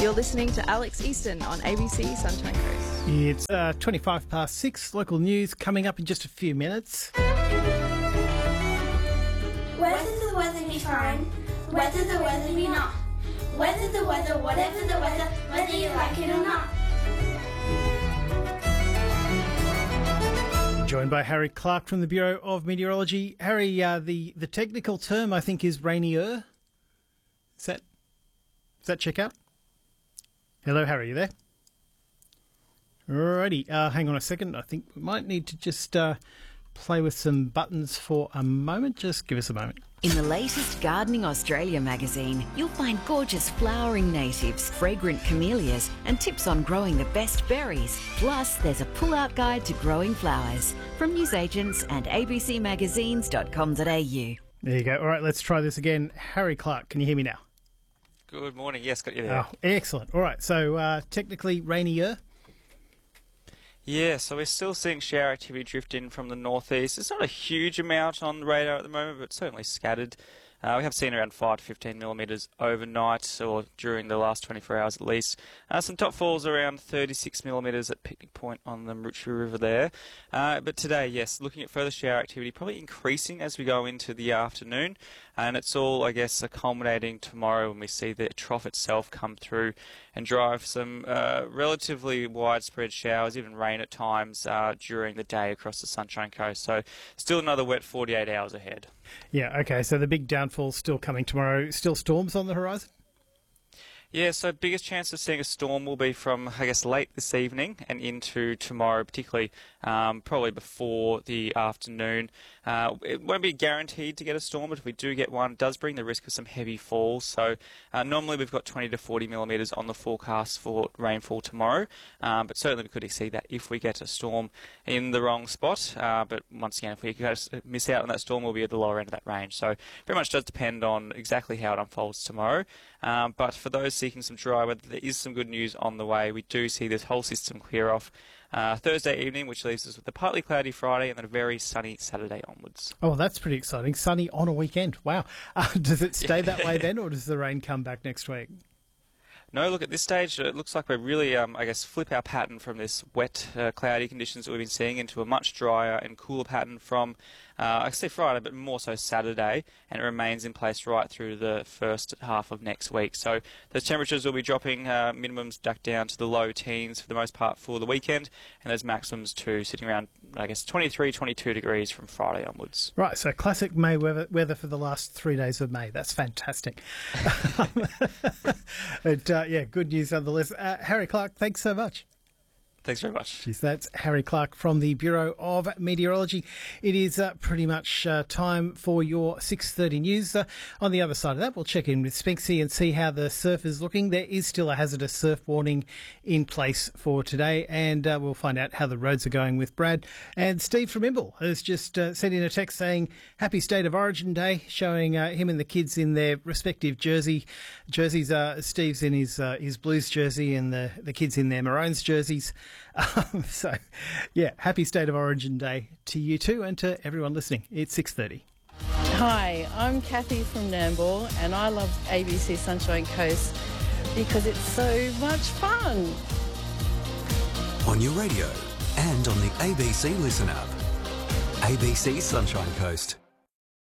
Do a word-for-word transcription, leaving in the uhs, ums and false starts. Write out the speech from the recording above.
You're listening to Alex Easton on A B C Sunshine Coast. It's uh, twenty-five past six. Local news coming up in just a few minutes. Whether the weather be fine, whether the weather be not, whether the weather, whatever the weather, whether you like it or not. Joined by Harry Clark from the Bureau of Meteorology. Harry, uh, the, the technical term I think is rainier. Is that, does that check out? Hello, Harry, you there? Alrighty, uh, hang on a second. I think we might need to just uh, play with some buttons for a moment. Just give us a moment. In the latest Gardening Australia magazine, you'll find gorgeous flowering natives, fragrant camellias, and tips on growing the best berries. Plus, there's a pull-out guide to growing flowers from newsagents and a b c magazines dot com dot a u. There you go. All right, let's try this again. Harry Clark, can you hear me now? Good morning. Yes, got you there. Oh, excellent. All right, so uh, technically rainier. Yeah, so we're still seeing shower activity drift in from the northeast. It's not a huge amount on the radar at the moment, but certainly scattered. Uh, we have seen around five to fifteen millimetres overnight, or during the last twenty-four hours at least. Uh, some top falls around thirty-six millimetres at Picnic Point on the Murrutia River there. Uh, but today, yes, looking at further shower activity, probably increasing as we go into the afternoon. And it's all, I guess, culminating tomorrow when we see the trough itself come through and drive some uh, relatively widespread showers, even rain at times, uh, during the day across the Sunshine Coast. So still another wet forty-eight hours ahead. Yeah, okay, so the big downfall still coming tomorrow. Still storms on the horizon? Yeah, so biggest chance of seeing a storm will be from, I guess, late this evening and into tomorrow, particularly um, probably before the afternoon. Uh, it won't be guaranteed to get a storm, but if we do get one, it does bring the risk of some heavy falls. So uh, normally we've got twenty to forty millimetres on the forecast for rainfall tomorrow, um, but certainly we could exceed that if we get a storm in the wrong spot. Uh, but once again, if we miss out on that storm, we'll be at the lower end of that range. So very much does depend on exactly how it unfolds tomorrow. Um, but for those seeking some dry weather, there is some good news on the way. We do see this whole system clear off uh, Thursday evening, which leaves us with a partly cloudy Friday and then a very sunny Saturday onwards. Oh, that's pretty exciting. Sunny on a weekend. Wow. Uh, does it stay that way then, or does the rain come back next week? No, look, at this stage, it looks like we're really, um, I guess, flip our pattern from this wet, uh, cloudy conditions that we've been seeing into a much drier and cooler pattern from, uh, I say Friday, but more so Saturday, and it remains in place right through the first half of next week. So those temperatures will be dropping, uh, minimums back down to the low teens for the most part for the weekend, and those maximums too, sitting around, I guess, twenty-three, twenty-two degrees from Friday onwards. Right, so classic May weather, weather for the last three days of May. That's fantastic. But, uh, yeah, good news nonetheless. Uh, Harry Clark, thanks so much. Thanks very much. Jeez, that's Harry Clark from the Bureau of Meteorology. It is uh, pretty much uh, time for your six thirty news. Uh, on the other side of that, we'll check in with Spinksy and see how the surf is looking. There is still a hazardous surf warning in place for today, and uh, we'll find out how the roads are going with Brad. And Steve from Imbil has just uh, sent in a text saying Happy State of Origin Day, showing uh, him and the kids in their respective jersey jerseys. Uh, Steve's in his uh, his Blues jersey and the, the kids in their Maroons jerseys. Um, so, yeah, happy State of Origin Day to you too and to everyone listening. It's six thirty. Hi, I'm Kathy from Nambour and I love A B C Sunshine Coast because it's so much fun. On your radio and on the A B C Listen app. A B C Sunshine Coast.